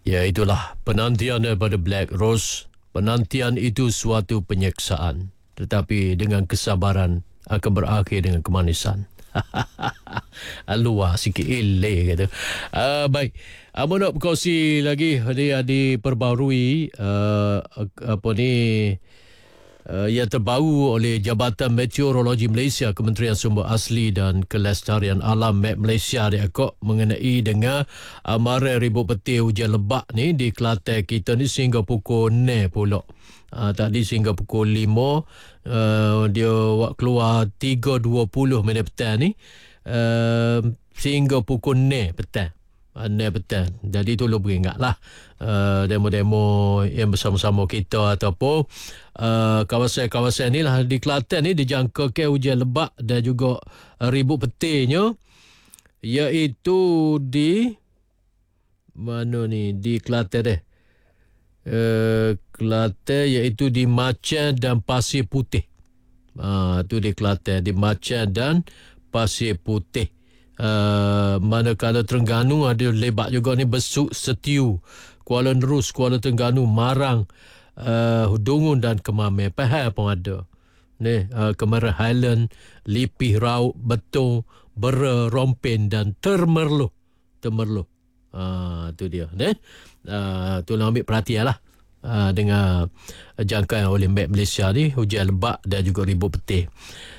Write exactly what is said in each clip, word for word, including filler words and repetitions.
Ya, itulah penantian daripada Black Rose. Penantian itu suatu penyeksaan, tetapi dengan kesabaran akan berakhir dengan kemanisan. Luar sikit eleh kata. Uh, baik. Abang nak berkongsi lagi dia diperbarui uh, apa ni uh, yang terbaru oleh Jabatan Meteorologi Malaysia, Kementerian Sumber Asli dan Kelestarian Alam M E T Malaysia dia kok mengenai dengan amaran ribut petir hujan lebat ni di Kelantan kita ni sehingga pukul enam pula. Uh, tadi sehingga pukul lima uh, dia keluar tiga dua puluh minit petang ni uh, sehingga pukul enam petang. enam petang. Jadi tolong beringatlah uh, demo-demo yang bersama-sama kita ataupun uh, kawasan-kawasan ni lah di Kelantan ni dijangkakan hujan lebat dan juga uh, ribut petirnya, iaitu di mana ni di Kelantan deh. Uh, Kelantan iaitu di Macan dan Pasir Putih. Ah, uh, tu di Kelantan, di Macan dan Pasir Putih. Uh, manakala Terengganu ada lebat juga ni, Besuk, Setiu, Kuala Nerus, Kuala Terengganu, Marang, uh, Dungun dan Kemamir. Pahal pun ada. Ni uh, Kemaran Highland, Lipih, Rauk, Betong, Bera, Rompin dan Termerloh. Termerloh. Ah, tu dia. Ni. Uh, tolong ambil perhatian lah uh, dengan jangkaan oleh M E T Malaysia ni, hujan lebat dan juga ribut petir.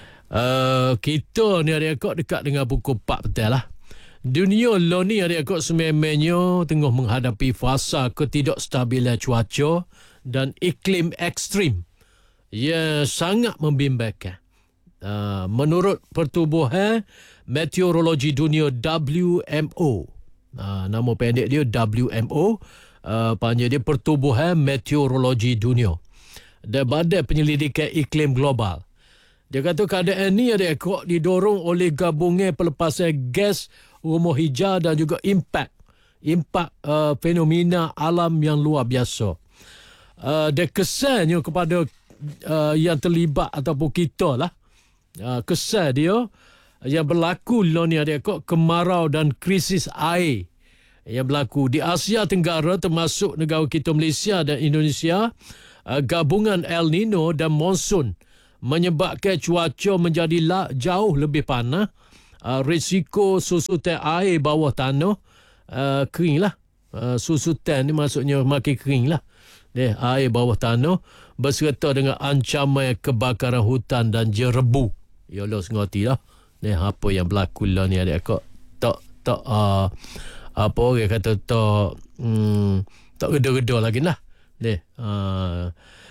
Uh, kita ni adik-adik dekat dengan pukul empat petang lah. Dunia lo ni adik-adik sememangnya tengah menghadapi fasa ketidakstabilan cuaca dan iklim ekstrim yang sangat membimbangkan. Uh, menurut Pertubuhan Meteorologi Dunia W M O, Uh, nama pendek dia W M O, uh, panjang dia Pertubuhan Meteorologi Dunia dan Badan Penyelidikan Iklim Global. Dia kata keadaan ni ada ekor didorong oleh gabungan pelepasan gas rumah hijau dan juga impak impak uh, fenomena alam yang luar biasa. Uh, dan kesannya kepada uh, yang terlibat ataupun kita lah, uh, kesan dia yang berlaku lah ni ada kok kemarau dan krisis air yang berlaku di Asia Tenggara termasuk negara kita Malaysia dan Indonesia. Uh, gabungan El Nino dan monsun menyebabkan cuaca menjadi la, jauh lebih panas. Uh, risiko susutan air bawah tanah uh, kering lah. Uh, susutan ni maksudnya makin kering lah. Deh, air bawah tanah berserta dengan ancaman kebakaran hutan dan jerebu. Ya Allah sengerti lah. Ni apa yang berlaku lah ni adik kok tak tak uh, apa orang kata tak hmm, tak reda-reda lagi lah. Ni uh,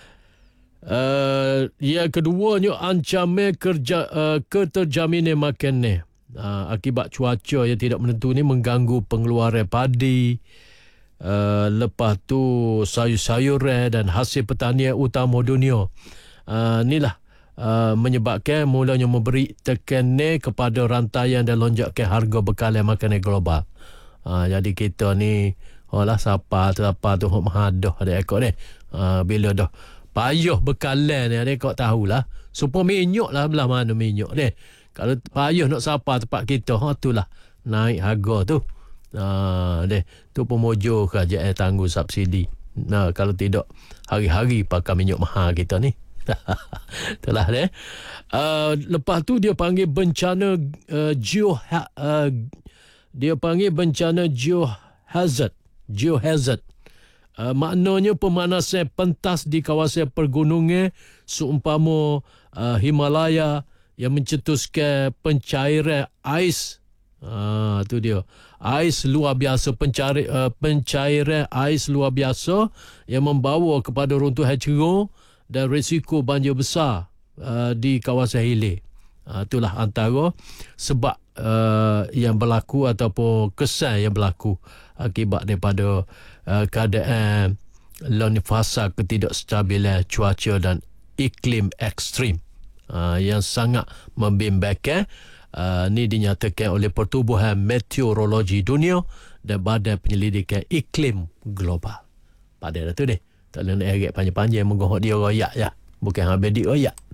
uh, yang keduanya ancaman kerja uh, keterjaminan makan ni uh, akibat cuaca yang tidak menentu ni mengganggu pengeluaran padi, uh, lepas tu sayur-sayuran dan hasil pertanian utama dunia. Uh, inilah Uh, menyebabkan mulanya memberi tekanan kepada rantaian dan lonjakan harga bekalan makanan global. Uh, jadi kita ni, oh lah siapa siapa tu mahadah ada ekor ni. Uh, bila dah payah bekalan ni, ada ekor tahulah. Supaya minyak lah belah mana minyak ni. Kalau payah nak siapa tempat kita, ha tu lah naik harga tu. Uh, deh, tu pemojo kerajaan tangguh subsidi. Nah, kalau tidak hari-hari pakai minyak mahal kita ni. Itulah dia. Uh, lepas tu dia panggil bencana uh, geo uh, dia panggil bencana geohazard. Geohazard. Uh, maknanya pemanasan pentas di kawasan pergunungan seumpama uh, Himalaya yang mencetuskan pencairan ais. Ah, tu dia. Ais luar biasa, pencari, uh, pencairan ais luar biasa yang membawa kepada runtuhan cerung dan risiko banjir besar uh, di kawasan hilir. Uh, itulah antara sebab uh, yang berlaku ataupun kesan yang berlaku akibat daripada uh, keadaan lani fasa ketidakstabilan cuaca dan iklim ekstrim uh, yang sangat membimbangkan. Uh, ini dinyatakan oleh Pertubuhan Meteorologi Dunia dan Badan Penyelidikan Iklim Global. Pada tu deh. Tak boleh nak erat panjang-panjang mengohok dia royak ya. Bukan habis dia royak.